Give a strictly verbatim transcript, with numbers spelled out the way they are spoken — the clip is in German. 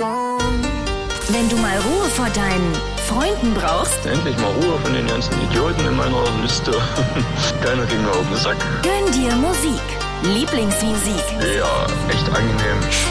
Wenn du mal Ruhe vor deinen Freunden brauchst, Endlich mal Ruhe von den ganzen Idioten in meiner Liste. Keiner ging mir auf den Sack. gönn dir Musik. Lieblingsmusik. Ja, echt angenehm.